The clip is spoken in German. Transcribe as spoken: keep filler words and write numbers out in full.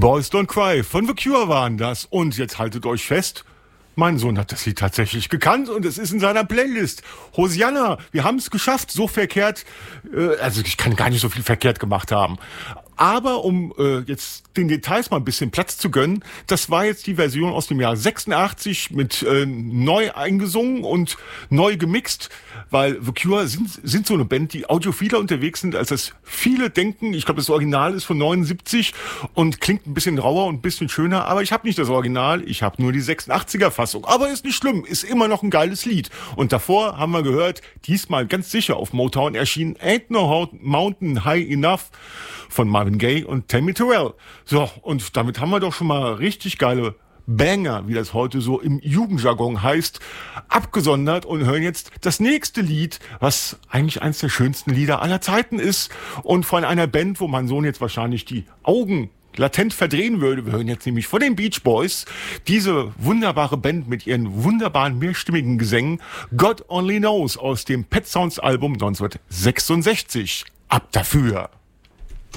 Boys Don't Cry von The Cure waren das. Und jetzt haltet euch fest, mein Sohn hat das Lied tatsächlich gekannt und es ist in seiner Playlist. Hosianna, wir haben es geschafft, so verkehrt, äh, also ich kann gar nicht so viel verkehrt gemacht haben. Aber um äh, jetzt den Details mal ein bisschen Platz zu gönnen, das war jetzt die Version aus dem Jahr sechsundachtzig mit äh, neu eingesungen und neu gemixt, weil The Cure sind, sind so eine Band, die audiophiler unterwegs sind, als das viele denken. Ich glaube, das Original ist von neunundsiebzig und klingt ein bisschen rauer und ein bisschen schöner, aber ich habe nicht das Original, ich habe nur die sechsundachtziger-Fassung. Aber ist nicht schlimm, ist immer noch ein geiles Lied. Und davor haben wir gehört, diesmal ganz sicher auf Motown erschienen, Ain't No Mountain High Enough von Marvin Gaye und Tammy Terrell. So, und damit haben wir doch schon mal richtig geile Banger, wie das heute so im Jugendjargon heißt, abgesondert und hören jetzt das nächste Lied, was eigentlich eines der schönsten Lieder aller Zeiten ist und von einer Band, wo mein Sohn jetzt wahrscheinlich die Augen latent verdrehen würde. Wir hören jetzt nämlich von den Beach Boys diese wunderbare Band mit ihren wunderbaren mehrstimmigen Gesängen God Only Knows aus dem Pet Sounds Album neunzehnhundertsechsundsechzig. Ab dafür!